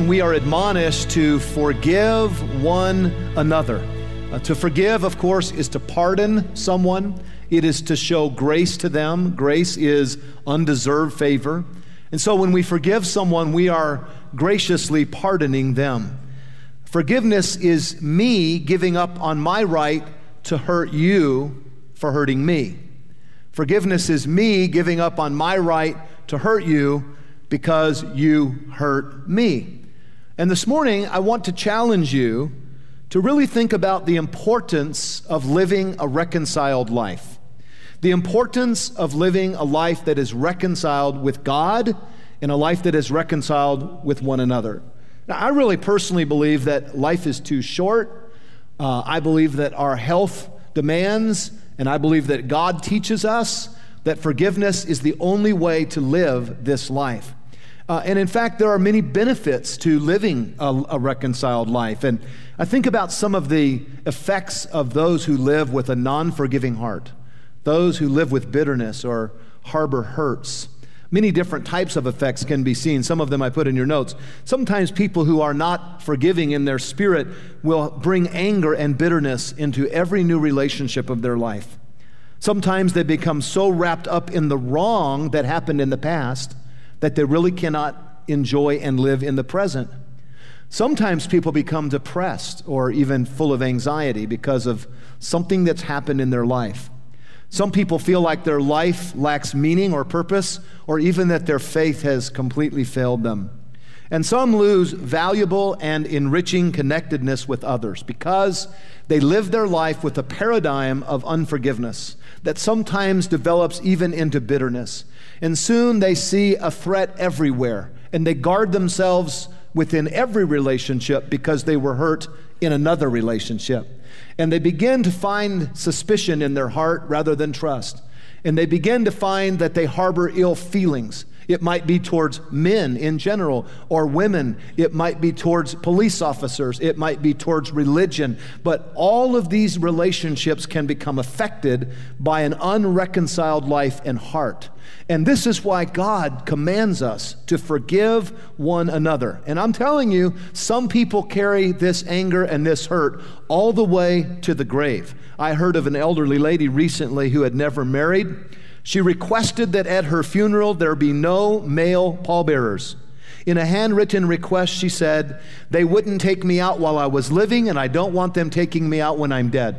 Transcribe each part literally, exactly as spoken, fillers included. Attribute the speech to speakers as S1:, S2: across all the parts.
S1: morning we are admonished to forgive one another. Uh, to forgive, of course, is to pardon someone. It is to show grace to them. Grace is undeserved favor. And so when we forgive someone, we are graciously pardoning them. Forgiveness is me giving up on my right to hurt you for hurting me. Forgiveness is me giving up on my right to hurt you because you hurt me. And this morning, I want to challenge you to really think about the importance of living a reconciled life. The importance of living a life that is reconciled with God and a life that is reconciled with one another. Now, I really personally believe that life is too short. Uh, I believe that our health demands, and I believe that God teaches us that forgiveness is the only way to live this life. Uh, and in fact, there are many benefits to living a, a reconciled life. And I think about some of the effects of those who live with a non-forgiving heart, those who live with bitterness or harbor hurts. Many different types of effects can be seen. Some of them I put in your notes. Sometimes people who are not forgiving in their spirit will bring anger and bitterness into every new relationship of their life. Sometimes they become so wrapped up in the wrong that happened in the past that they really cannot enjoy and live in the present. Sometimes people become depressed or even full of anxiety because of something that's happened in their life. Some people feel like their life lacks meaning or purpose, or even that their faith has completely failed them. And some lose valuable and enriching connectedness with others because they live their life with a paradigm of unforgiveness that sometimes develops even into bitterness. And soon they see a threat everywhere, and they guard themselves within every relationship because they were hurt in another relationship. And they begin to find suspicion in their heart rather than trust. And they begin to find that they harbor ill feelings. It might be towards men in general, or women. It might be towards police officers. It might be towards religion. But all of these relationships can become affected by an unreconciled life and heart. And this is why God commands us to forgive one another. And I'm telling you, some people carry this anger and this hurt all the way to the grave. I heard of an elderly lady recently who had never married. She requested that at her funeral there be no male pallbearers. In a handwritten request, she said, "They wouldn't take me out while I was living, and I don't want them taking me out when I'm dead."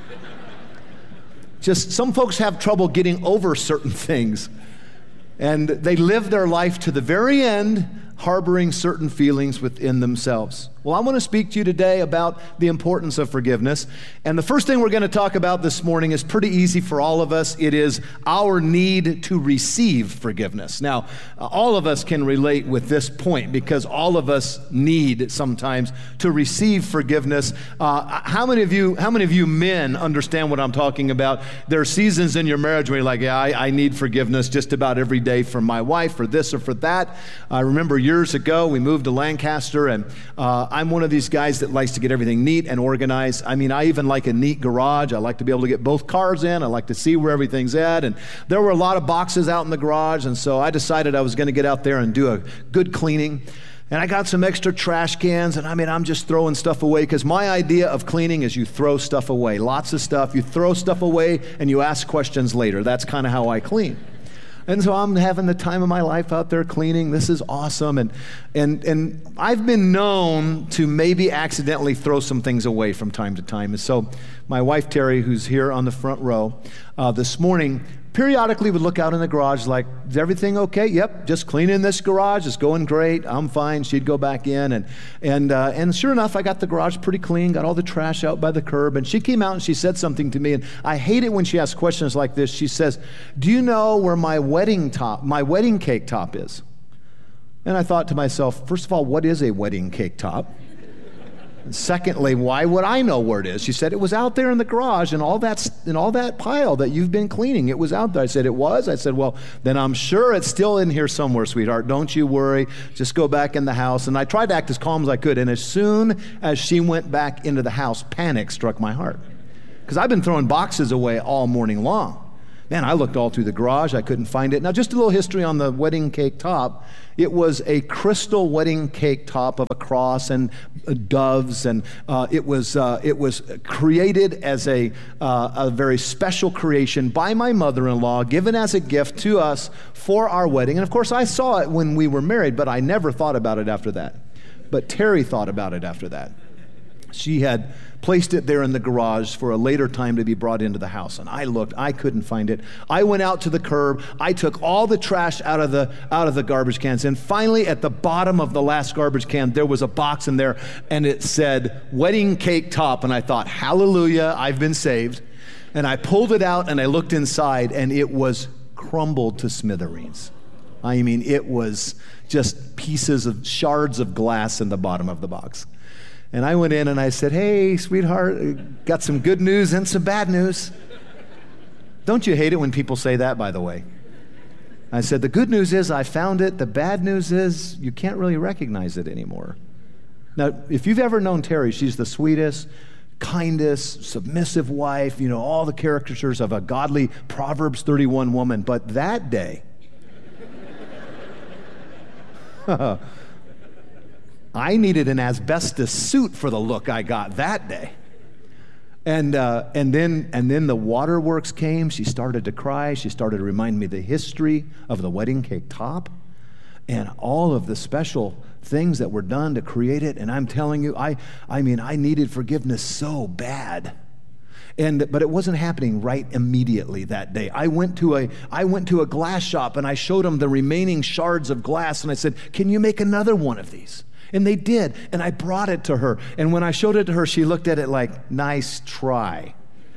S1: Just some folks have trouble getting over certain things, and they live their life to the very end harboring certain feelings within themselves. Well, I want to speak to you today about the importance of forgiveness. And the first thing we're going to talk about this morning is pretty easy for all of us. It is our need to receive forgiveness. Now, all of us can relate with this point because all of us need sometimes to receive forgiveness. Uh, how many of you, how many of you men understand what I'm talking about? There are seasons in your marriage where you're like, yeah, I, I need forgiveness just about every day from my wife for this or for that. I remember years ago, we moved to Lancaster, and uh, I'm one of these guys that likes to get everything neat and organized. I mean, I even like a neat garage. I like to be able to get both cars in. I like to see where everything's at. And there were a lot of boxes out in the garage, and so I decided I was going to get out there and do a good cleaning. And I got some extra trash cans, and I mean, I'm just throwing stuff away because my idea of cleaning is you throw stuff away. Lots of stuff. You throw stuff away, and you ask questions later. That's kind of how I clean. And so I'm having the time of my life out there cleaning. This is awesome. And and and I've been known to maybe accidentally throw some things away from time to time. And so my wife, Terry, who's here on the front row, uh, this morning, periodically would look out in the garage like, is everything okay? Yep, just cleaning this garage. It's going great. I'm fine. She'd go back in. And and uh, and sure enough, I got the garage pretty clean, got all the trash out by the curb. And she came out and she said something to me. And I hate it when she asks questions like this. She says, do you know where my wedding top, my wedding cake top is? And I thought to myself, first of all, what is a wedding cake top? And secondly, why would I know where it is? She said, it was out there in the garage and all that, in all that pile that you've been cleaning. It was out there. I said, it was? I said, well, then I'm sure it's still in here somewhere, sweetheart. Don't you worry. Just go back in the house. And I tried to act as calm as I could. And as soon as she went back into the house, panic struck my heart. Because I've been throwing boxes away all morning long. Man, I looked all through the garage. I couldn't find it. Now, just a little history on the wedding cake top. It was a crystal wedding cake top of a cross and uh, doves, and uh, it was uh, it was created as a uh, a very special creation by my mother-in-law, given as a gift to us for our wedding. And of course, I saw it when we were married, but I never thought about it after that. But Terry thought about it after that. She had placed it there in the garage for a later time to be brought into the house. And I looked, I couldn't find it. I went out to the curb. I took all the trash out of the out of the garbage cans. And finally, at the bottom of the last garbage can, there was a box in there, and it said, wedding cake top. And I thought, hallelujah, I've been saved. And I pulled it out, and I looked inside, and it was crumbled to smithereens. I mean, it was just pieces of shards of glass in the bottom of the box. And I went in and I said, hey, sweetheart, got some good news and some bad news. Don't you hate it when people say that, by the way? I said, the good news is I found it. The bad news is you can't really recognize it anymore. Now, if you've ever known Terry, she's the sweetest, kindest, submissive wife, you know, all the caricatures of a godly Proverbs thirty-one woman. But that day, I needed an asbestos suit for the look I got that day. And uh, and then and then the waterworks came. She started to cry. She started to remind me the history of the wedding cake top and all of the special things that were done to create it. And I'm telling you, I I mean, I needed forgiveness so bad. And, but it wasn't happening right immediately that day. I went to a I went to a glass shop and I showed them the remaining shards of glass and I said, can you make another one of these? And they did, and I brought it to her. And when I showed it to her, she looked at it like, nice try.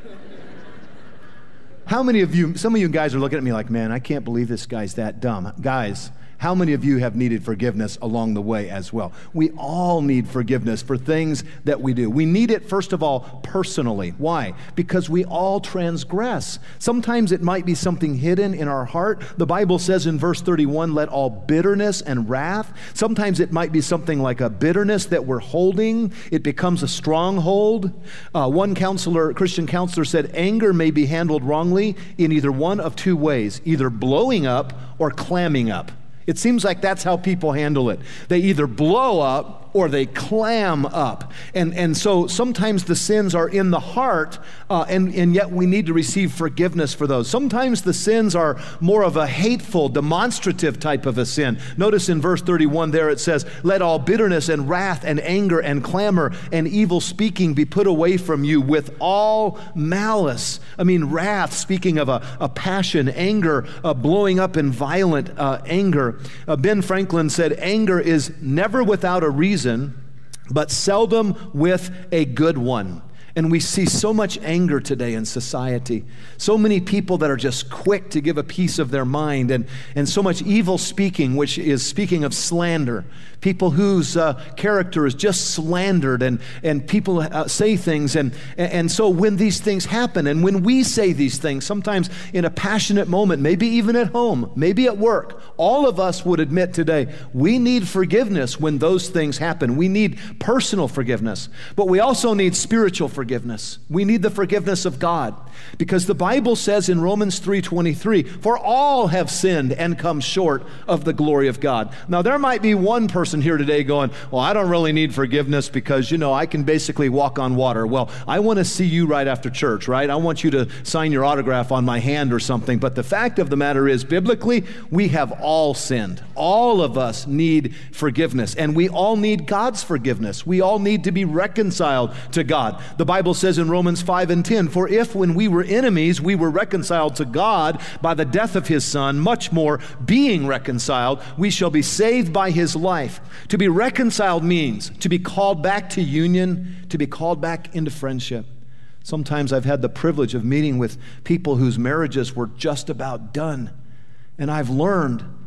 S1: How many of you, some of you guys are looking at me like, man, I can't believe this guy's that dumb. Guys, how many of you have needed forgiveness along the way as well? We all need forgiveness for things that we do. We need it, first of all, personally. Why? Because we all transgress. Sometimes it might be something hidden in our heart. The Bible says in verse thirty-one, let all bitterness and wrath. Sometimes it might be something like a bitterness that we're holding. It becomes a stronghold. Uh, one counselor, Christian counselor said, anger may be handled wrongly in either one of two ways, either blowing up or clamming up. It seems like that's how people handle it. They either blow up or they clam up. And, and so sometimes the sins are in the heart, uh, and, and yet we need to receive forgiveness for those. Sometimes the sins are more of a hateful, demonstrative type of a sin. Notice in verse thirty-one there it says, let all bitterness and wrath and anger and clamor and evil speaking be put away from you with all malice. I mean, wrath, speaking of a, a passion, anger, uh, blowing up in violent uh, anger. Uh, Ben Franklin said, anger is never without a reason, but seldom with a good one. And we see so much anger today in society. So many people that are just quick to give a piece of their mind, and, and so much evil speaking, which is speaking of slander. People whose uh, character is just slandered, and, and people uh, say things. And, and so when these things happen, and when we say these things, sometimes in a passionate moment, maybe even at home, maybe at work, all of us would admit today, we need forgiveness when those things happen. We need personal forgiveness, but we also need spiritual forgiveness. Forgiveness. We need the forgiveness of God, because the Bible says in Romans three twenty-three, for all have sinned and come short of the glory of God. Now there might be one person here today going, well, I don't really need forgiveness because, you know, I can basically walk on water. Well, I want to see you right after church, right? I want you to sign your autograph on my hand or something. But the fact of the matter is, biblically, we have all sinned. All of us need forgiveness, and we all need God's forgiveness. We all need to be reconciled to God. The Bible says in Romans five and ten, for if when we were enemies, we were reconciled to God by the death of his Son, much more being reconciled, we shall be saved by his life. To be reconciled means to be called back to union, to be called back into friendship. Sometimes I've had the privilege of meeting with people whose marriages were just about done. And I've learned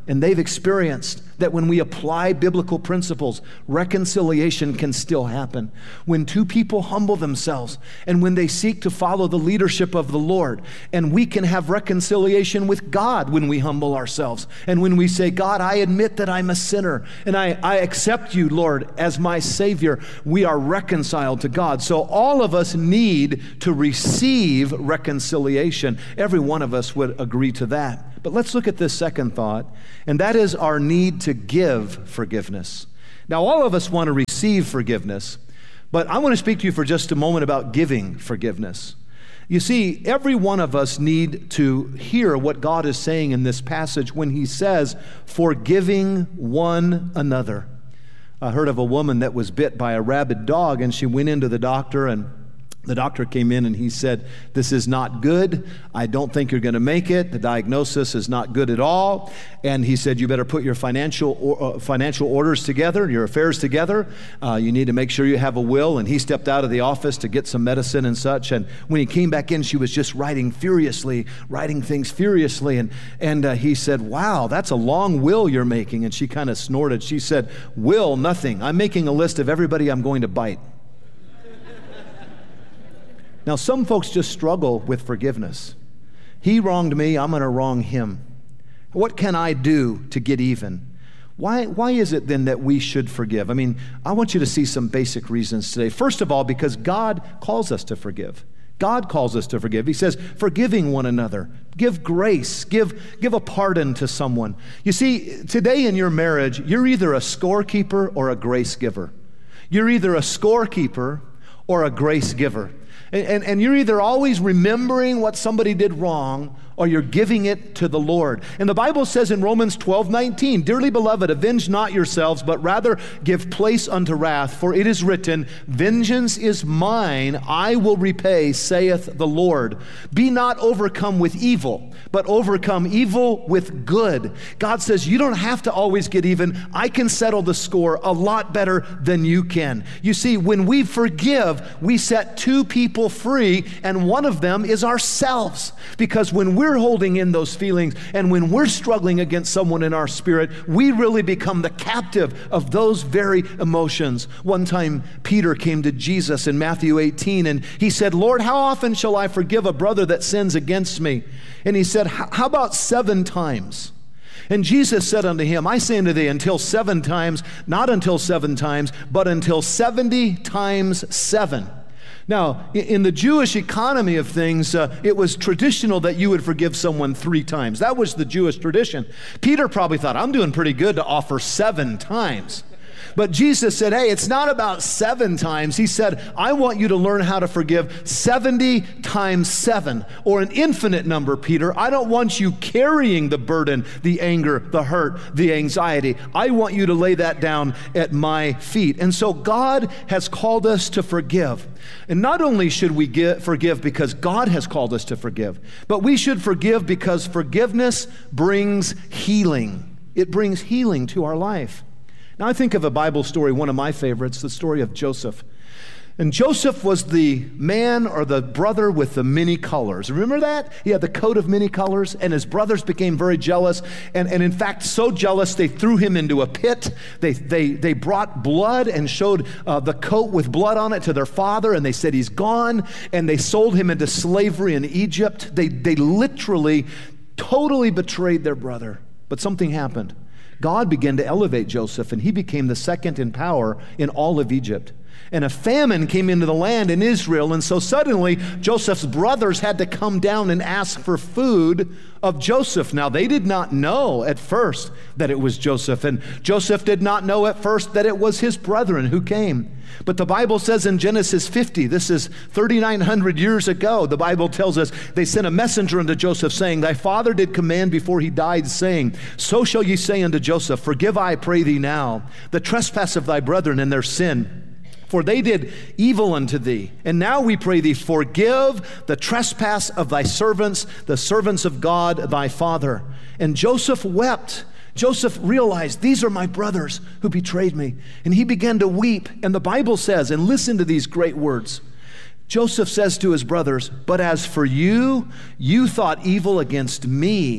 S1: and they've experienced that when we apply biblical principles, reconciliation can still happen. When two people humble themselves and when they seek to follow the leadership of the Lord, and we can have reconciliation with God when we humble ourselves. And when we say, God, I admit that I'm a sinner and I, I accept you, Lord, as my Savior, we are reconciled to God. So all of us need to receive reconciliation. Every one of us would agree to that. But let's look at this second thought, and that is our need to give forgiveness. Now, all of us want to receive forgiveness, but I want to speak to you for just a moment about giving forgiveness. You see, every one of us need to hear what God is saying in this passage when he says, forgiving one another. I heard of a woman that was bit by a rabid dog, and she went into the doctor, and the doctor came in and he said, this is not good. I don't think you're going to make it. The diagnosis is not good at all. And he said, you better put your financial or, uh, financial orders together, your affairs together. Uh, you need to make sure you have a will. And he stepped out of the office to get some medicine and such. And when he came back in, she was just writing furiously, writing things furiously. And, and uh, he said, wow, that's a long will you're making. And she kind of snorted. She said, will, nothing. I'm making a list of everybody I'm going to bite. Now, some folks just struggle with forgiveness. He wronged me, I'm going to wrong him. What can I do to get even? Why, why is it then that we should forgive? I mean, I want you to see some basic reasons today. First of all, because God calls us to forgive. God calls us to forgive. He says, forgiving one another. Give grace. Give, give a pardon to someone. You see, today in your marriage, you're either a scorekeeper or a grace giver. You're either a scorekeeper or a grace giver. And, and, and you're either always remembering what somebody did wrong or you're giving it to the Lord. And the Bible says in Romans twelve nineteen, dearly beloved, avenge not yourselves, but rather give place unto wrath, for it is written, vengeance is mine, I will repay, saith the Lord. Be not overcome with evil, but overcome evil with good. God says, you don't have to always get even. I can settle the score a lot better than you can. You see, when we forgive, we set two people free, and one of them is ourselves. Because when we're holding in those feelings and when we're struggling against someone in our spirit, we really become the captive of those very emotions. One time, Peter came to Jesus in Matthew eighteen, and he said, Lord, how often shall I forgive a brother that sins against me? And he said, how about seven times? And Jesus said unto him, I say unto thee, until seven times, not until seven times, but until seventy times seven. Now, in the Jewish economy of things, uh, it was traditional that you would forgive someone three times. That was the Jewish tradition. Peter probably thought, I'm doing pretty good to offer seven times. But Jesus said, hey, it's not about seven times. He said, I want you to learn how to forgive seventy times seven, or an infinite number, Peter. I don't want you carrying the burden, the anger, the hurt, the anxiety. I want you to lay that down at my feet. And so God has called us to forgive. And not only should we give, forgive because God has called us to forgive, but we should forgive because forgiveness brings healing. It brings healing to our life. Now, I think of a Bible story, one of my favorites, the story of Joseph. And Joseph was the man or the brother with the many colors. Remember that? He had the coat of many colors, and his brothers became very jealous. And, and in fact, so jealous, they threw him into a pit. They, they, they brought blood and showed uh, the coat with blood on it to their father, and they said he's gone. And they sold him into slavery in Egypt. They, they literally, totally betrayed their brother. But something happened. God began to elevate Joseph, and he became the second in power in all of Egypt. And a famine came into the land in Israel, and so suddenly Joseph's brothers had to come down and ask for food of Joseph. Now, they did not know at first that it was Joseph, and Joseph did not know at first that it was his brethren who came. But the Bible says in Genesis fifty, this is thirty-nine hundred years ago, the Bible tells us, they sent a messenger unto Joseph, saying, thy father did command before he died, saying, so shall ye say unto Joseph, forgive, I pray thee now, the trespass of thy brethren and their sin. For they did evil unto thee. And now we pray thee, forgive the trespass of thy servants, the servants of God thy father. And Joseph wept. Joseph realized, these are my brothers who betrayed me. And he began to weep. And the Bible says, and listen to these great words, Joseph says to his brothers, but as for you, you thought evil against me,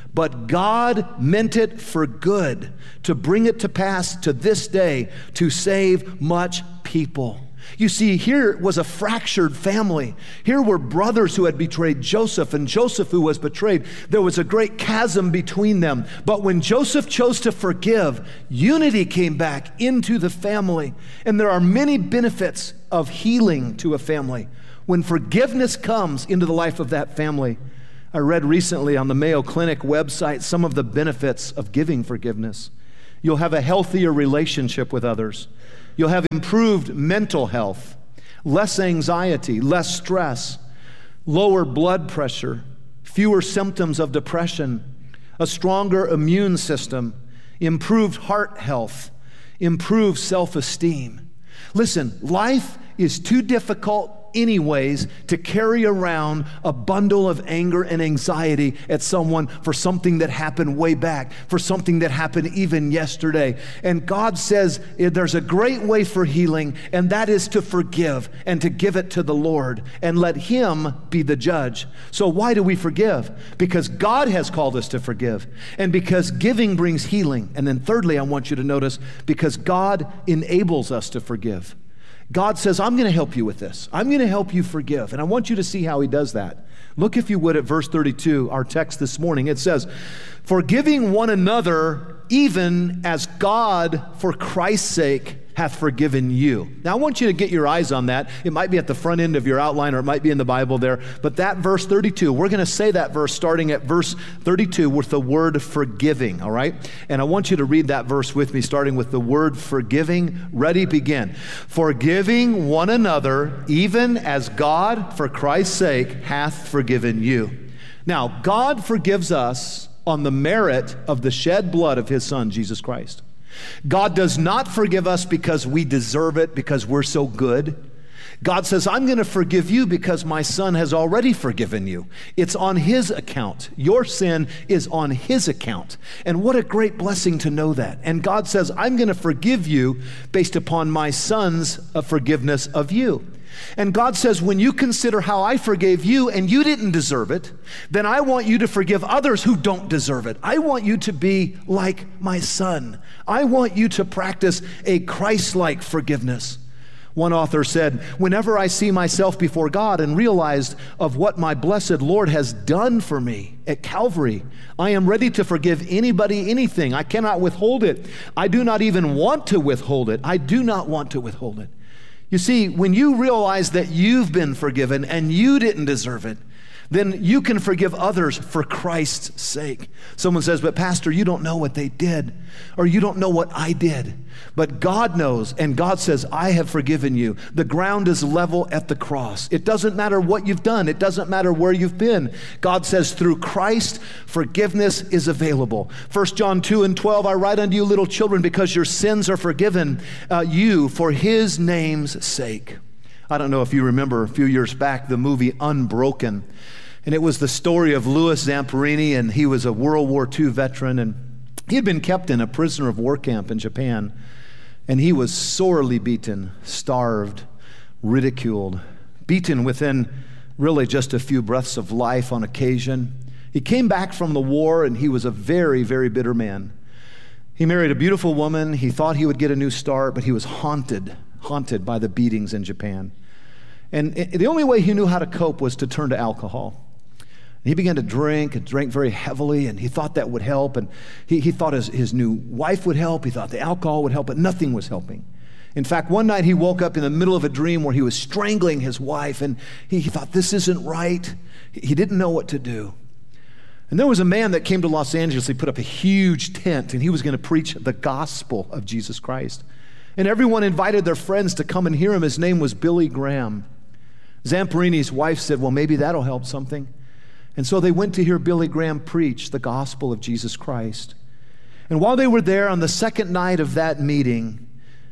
S1: but God meant it for good, to bring it to pass to this day, to save much people. You see, here was a fractured family. Here were brothers who had betrayed Joseph and Joseph who was betrayed. There was a great chasm between them. But when Joseph chose to forgive, unity came back into the family. And there are many benefits of healing to a family when forgiveness comes into the life of that family. I read recently on the Mayo Clinic website some of the benefits of giving forgiveness. You'll have a healthier relationship with others. You'll have improved mental health, less anxiety, less stress, lower blood pressure, fewer symptoms of depression, a stronger immune system, improved heart health, improved self-esteem. Listen, life is too difficult anyways to carry around a bundle of anger and anxiety at someone for something that happened way back, for something that happened even yesterday. And God says there's a great way for healing, and that is to forgive and to give it to the Lord and let Him be the judge. So why do we forgive? Because God has called us to forgive, and because giving brings healing. And then thirdly, I want you to notice, because God enables us to forgive. God says, I'm going to help you with this. I'm going to help you forgive. And I want you to see how He does that. Look, if you would, at verse thirty-two, our text this morning. It says, forgiving one another, even as God, for Christ's sake, hath forgiven you. Now, I want you to get your eyes on that. It might be at the front end of your outline, or it might be in the Bible there. But that verse thirty-two, we're going to say that verse starting at verse thirty-two with the word forgiving, all right? And I want you to read that verse with me, starting with the word forgiving. Ready, begin. Forgiving one another, even as God, for Christ's sake, hath forgiven you. Now, God forgives us on the merit of the shed blood of His Son, Jesus Christ. God does not forgive us because we deserve it, because we're so good. God says, I'm going to forgive you because my Son has already forgiven you. It's on His account. Your sin is on His account. And what a great blessing to know that. And God says, I'm going to forgive you based upon my Son's forgiveness of you. And God says, when you consider how I forgave you and you didn't deserve it, then I want you to forgive others who don't deserve it. I want you to be like my Son. I want you to practice a Christ-like forgiveness. One author said, whenever I see myself before God and realized of what my blessed Lord has done for me at Calvary, I am ready to forgive anybody anything. I cannot withhold it. I do not even want to withhold it. I do not want to withhold it. You see, when you realize that you've been forgiven and you didn't deserve it, then you can forgive others for Christ's sake. Someone says, but Pastor, you don't know what they did, or you don't know what I did. But God knows, and God says, I have forgiven you. The ground is level at the cross. It doesn't matter what you've done. It doesn't matter where you've been. God says, through Christ, forgiveness is available. First John two and twelve, I write unto you, little children, because your sins are forgiven uh, you for His name's sake. I don't know if you remember a few years back, the movie Unbroken. And it was the story of Louis Zamperini, and he was a World War Two veteran, and he had been kept in a prisoner of war camp in Japan, and he was sorely beaten, starved, ridiculed, beaten within really just a few breaths of life on occasion. He came back from the war, and he was a very, very bitter man. He married a beautiful woman. He thought he would get a new start, but he was haunted, haunted by the beatings in Japan. And the only way he knew how to cope was to turn to alcohol. He began to drink and drank very heavily, and he thought that would help. And he, he thought his, his new wife would help. He thought the alcohol would help, but nothing was helping. In fact, one night he woke up in the middle of a dream where he was strangling his wife, and he, he thought, this isn't right. He didn't know what to do. And there was a man that came to Los Angeles. He put up a huge tent, and he was going to preach the gospel of Jesus Christ. And everyone invited their friends to come and hear him. His name was Billy Graham. Zamperini's wife said, well, maybe that'll help something. And so they went to hear Billy Graham preach the gospel of Jesus Christ. And while they were there on the second night of that meeting,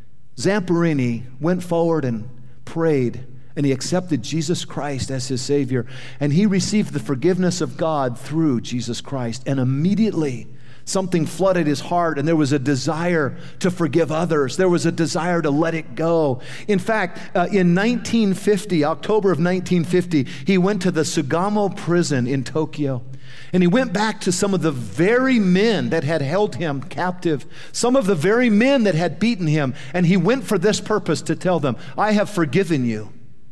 S1: Zamperini went forward and prayed, and he accepted Jesus Christ as his Savior. And he received the forgiveness of God through Jesus Christ. And immediately, something flooded his heart, and there was a desire to forgive others. There was a desire to let it go. In fact, uh, in nineteen fifty, October of nineteen fifty, he went to the Sugamo prison in Tokyo. And he went back to some of the very men that had held him captive, some of the very men that had beaten him. And he went for this purpose, to tell them, I have forgiven you.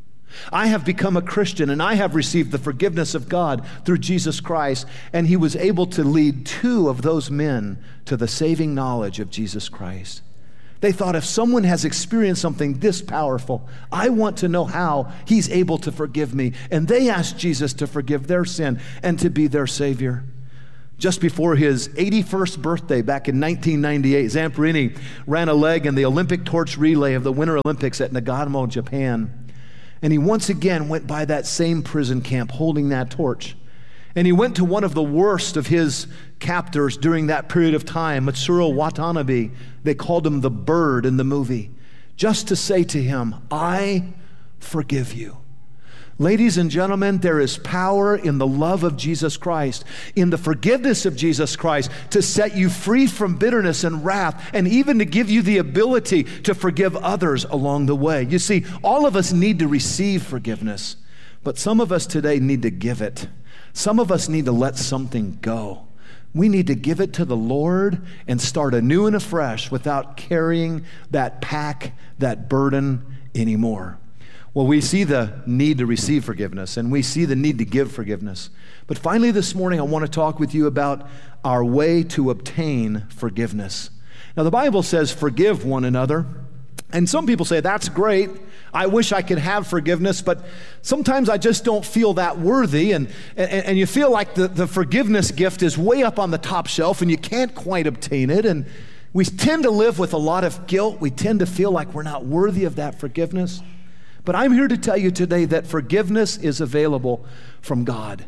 S1: I have become a Christian, and I have received the forgiveness of God through Jesus Christ. And he was able to lead two of those men to the saving knowledge of Jesus Christ. They thought, if someone has experienced something this powerful, I want to know how he's able to forgive me. And they asked Jesus to forgive their sin and to be their Savior. Just before his eighty-first birthday back in nineteen ninety-eight, Zamperini ran a leg in the Olympic torch relay of the Winter Olympics at Nagano, Japan. And he once again went by that same prison camp holding that torch. And he went to one of the worst of his captors during that period of time, Matsuro Watanabe. They called him the Bird in the movie, just to say to him, I forgive you. Ladies and gentlemen, there is power in the love of Jesus Christ, in the forgiveness of Jesus Christ, to set you free from bitterness and wrath, and even to give you the ability to forgive others along the way. You see, all of us need to receive forgiveness, but some of us today need to give it. Some of us need to let something go. We need to give it to the Lord and start anew and afresh without carrying that pack, that burden anymore. Well, we see the need to receive forgiveness, and we see the need to give forgiveness. But finally this morning, I want to talk with you about our way to obtain forgiveness. Now, the Bible says, forgive one another. And some people say, that's great. I wish I could have forgiveness, but sometimes I just don't feel that worthy. And, and, and you feel like the, the forgiveness gift is way up on the top shelf and you can't quite obtain it. And we tend to live with a lot of guilt. We tend to feel like we're not worthy of that forgiveness. But I'm here to tell you today that forgiveness is available from God.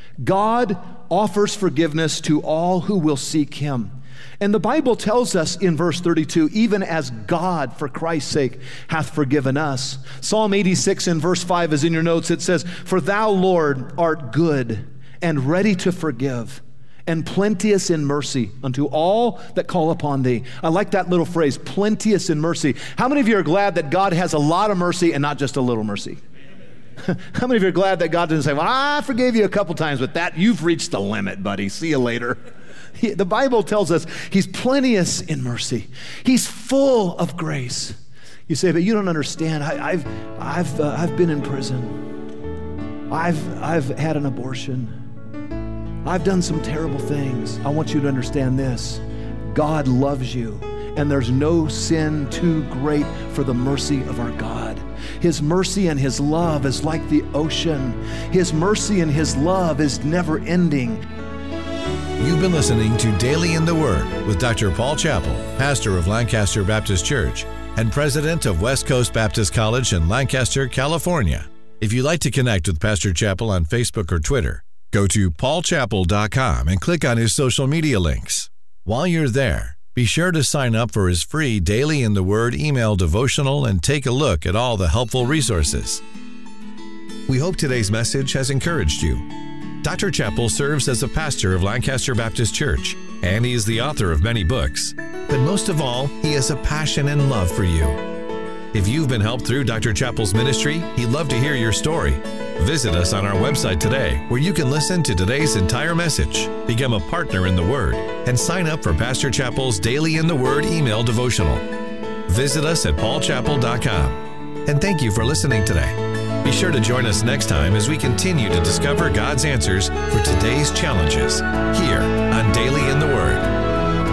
S1: God offers forgiveness to all who will seek him. And the Bible tells us in verse thirty-two, even as God, for Christ's sake, hath forgiven us. Psalm eighty-six in verse five is in your notes. It says, for thou, Lord, art good and ready to forgive, and plenteous in mercy unto all that call upon thee. I like that little phrase, plenteous in mercy. How many of you are glad that God has a lot of mercy and not just a little mercy? How many of you are glad that God didn't say, well, I forgave you a couple times, but that you've reached the limit, buddy. See you later. He, the Bible tells us he's plenteous in mercy. He's full of grace. You say, but you don't understand. I, I've, I've, uh, I've been in prison. I've, I've had an abortion. I've done some terrible things. I want you to understand this. God loves you, and there's no sin too great for the mercy of our God. His mercy and his love is like the ocean. His mercy and his love is never ending.
S2: You've been listening to Daily in the Word with Doctor Paul Chappell, pastor of Lancaster Baptist Church and president of West Coast Baptist College in Lancaster, California. If you'd like to connect with Pastor Chappell on Facebook or Twitter, go to paul chappell dot com and click on his social media links. While you're there, be sure to sign up for his free Daily in the Word email devotional and take a look at all the helpful resources. We hope today's message has encouraged you. Doctor Chappell serves as a pastor of Lancaster Baptist Church, and he is the author of many books. But most of all, he has a passion and love for you. If you've been helped through Doctor Chappell's ministry, he'd love to hear your story. Visit us on our website today, where you can listen to today's entire message, become a partner in the Word, and sign up for Pastor Chappell's Daily in the Word email devotional. Visit us at paul chappell dot com. And thank you for listening today. Be sure to join us next time as we continue to discover God's answers for today's challenges here on Daily in the Word.